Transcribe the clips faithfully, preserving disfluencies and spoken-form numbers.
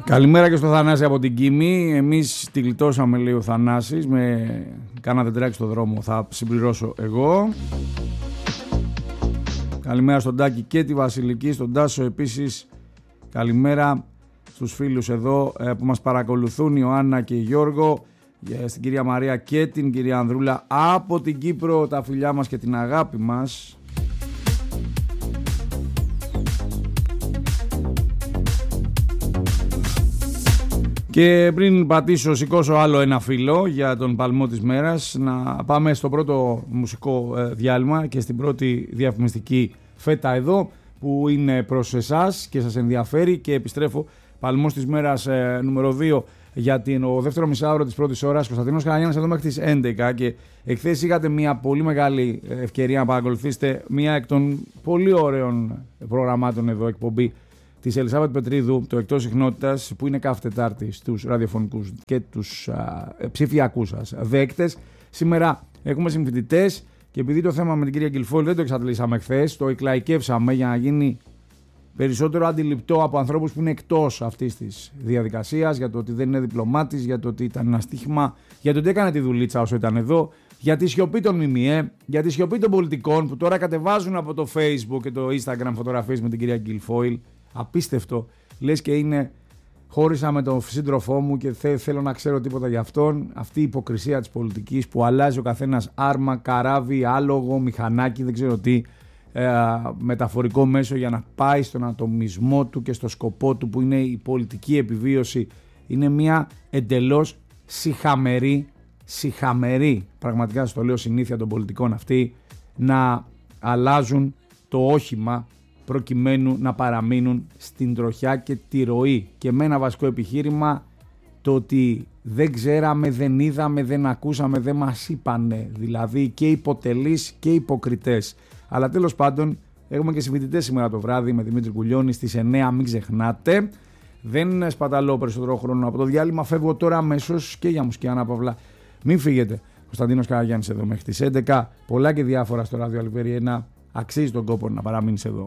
Καλημέρα και στο Θανάση από την Κίμη. Εμείς τη γλιτώσαμε, λέει ο Θανάσης. Με κάνατε τρέξει στο δρόμο, θα συμπληρώσω εγώ. Καλημέρα στον Τάκη και τη Βασιλική, στον Τάσο επίσης. Καλημέρα στους φίλους εδώ που μας παρακολουθούν, Ιωάννα και Γιώργο, στην κυρία Μαρία και την κυρία Ανδρούλα από την Κύπρο, τα φιλιά μας και την αγάπη μας. Και πριν πατήσω, σηκώσω άλλο ένα φύλλο για τον παλμό της μέρας, να πάμε στο πρώτο μουσικό διάλειμμα και στην πρώτη διαφημιστική φέτα εδώ, που είναι προς εσάς και σας ενδιαφέρει, και επιστρέφω. Παλμός της μέρας ε, νούμερο δύο για το δεύτερο μισάωρο της πρώτης ώρας. Κωνσταντίνος Καραγιάννης εδώ μέχρι τις έντεκα, και εχθές είχατε μια πολύ μεγάλη ευκαιρία να παρακολουθήσετε μια εκ των πολύ ωραίων προγραμμάτων εδώ, εκπομπή της Ελισάβετ Πετρίδου, το Εκτός Συχνότητας, που είναι κάθε Τετάρτη στους ραδιοφωνικούς και τους α, ψηφιακούς σας δέκτες. Σήμερα έχουμε συμφοιτητές, και επειδή το θέμα με την κυρία Γκυλφόλη δεν το εξαντλήσαμε χθες, το εκλαϊκεύσαμε για να γίνει περισσότερο αντιληπτό από ανθρώπους που είναι εκτός αυτής της διαδικασίας, για το ότι δεν είναι διπλωμάτης, για το ότι ήταν ένα στοίχημα, για το ότι έκανε τη δουλίτσα όσο ήταν εδώ, για τη σιωπή των ΜΜΕ, για τη σιωπή των πολιτικών που τώρα κατεβάζουν από το Facebook και το Instagram φωτογραφίες με την κυρία Γκυλφόλη. Απίστευτο. Λες και είναι χώρισα με τον σύντροφό μου και θε, θέλω να ξέρω τίποτα για αυτόν. Αυτή η υποκρισία της πολιτικής που αλλάζει ο καθένας άρμα, καράβι, άλογο, μηχανάκι, δεν ξέρω τι, ε, μεταφορικό μέσο για να πάει στον ατομισμό του και στο σκοπό του, που είναι η πολιτική επιβίωση. Είναι μια εντελώς σιχαμερή, σιχαμερή, πραγματικά σας το λέω, συνήθεια των πολιτικών αυτή, να αλλάζουν το όχημα προκειμένου να παραμείνουν στην τροχιά και τη ροή, και με ένα βασικό επιχείρημα το ότι δεν ξέραμε, δεν είδαμε, δεν ακούσαμε, δεν μας είπανε, δηλαδή και υποτελείς και υποκριτές. Αλλά τέλος πάντων έχουμε και συμφοιτητές σήμερα το βράδυ με Δημήτρη Κουλιώνη στις εννέα, μην ξεχνάτε. Δεν σπαταλώ περισσότερο χρόνο από το διάλειμμα, φεύγω τώρα αμέσως και για μουσική ανάπαυλα. Μην φύγετε. Κωνσταντίνος Καραγιάννης εδώ μέχρι τις έντεκα, πολλά και διάφορα στο ράδιο Αλβέρι ένα. Αξίζει τον κόπο να παραμείνεις εδώ.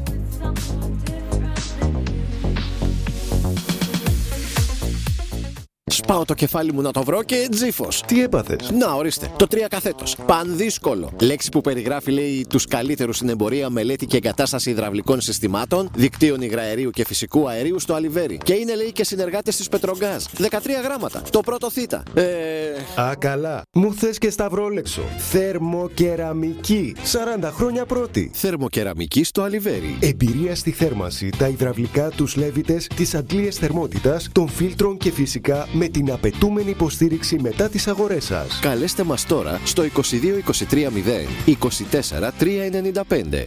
Σπάω το κεφάλι μου να το βρω και τζίφος. Τι έπαθες? Να, ορίστε. Το τρία καθέτος. Πανδύσκολο. Λέξη που περιγράφει, λέει, τους καλύτερους στην εμπορία, μελέτη και εγκατάσταση υδραυλικών συστημάτων, δικτύων υγραερίου και φυσικού αερίου στο Αλιβέρι. Και είναι, λέει, και συνεργάτες της Πετρογκάζ. δεκατρία γράμματα. Το πρώτο θήτα. Ε... Α, καλά. Μου θες και σταυρόλεξο. Θερμοκεραμική. σαράντα χρόνια πρώτη. Θερμοκεραμική στο Αλιβέρι. Εμπειρία στη θέρμανση, τα υδραυλικά, τους λέβητες, τις αντλίες θερμότητας, των φίλτρων και φυσικά με την απαιτούμενη υποστήριξη μετά τις αγορές σας. Καλέστε μας τώρα στο είκοσι δύο είκοσι τρία μηδέν είκοσι τέσσερα τριακόσια ενενήντα πέντε.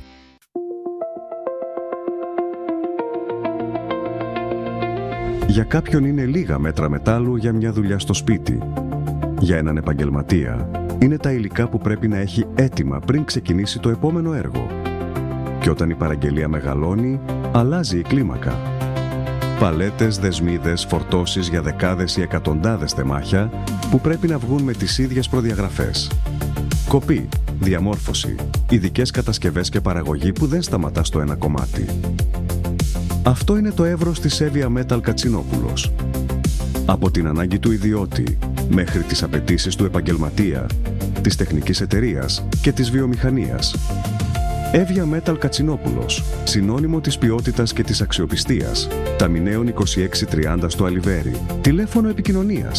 Για κάποιον είναι λίγα μέτρα μετάλλου για μια δουλειά στο σπίτι. Για έναν επαγγελματία είναι τα υλικά που πρέπει να έχει έτοιμα πριν ξεκινήσει το επόμενο έργο. Και όταν η παραγγελία μεγαλώνει, αλλάζει η κλίμακα. Παλέτες, δεσμίδες, φορτώσεις για δεκάδες ή εκατοντάδες τεμάχια που πρέπει να βγουν με τις ίδιες προδιαγραφές. Κοπή, διαμόρφωση, ειδικές κατασκευές και παραγωγή που δεν σταματά στο ένα κομμάτι. Αυτό είναι το εύρος της Evia Metal Κατσινόπουλος. Από την ανάγκη του ιδιώτη μέχρι τις απαιτήσεις του επαγγελματία, της τεχνικής εταιρείας και της βιομηχανίας. Evia Metal Κατσινόπουλος, συνώνυμο της ποιότητας και της αξιοπιστίας. Ταμιναίων είκοσι έξι τριάντα στο Αλιβέρι. Τηλέφωνο επικοινωνίας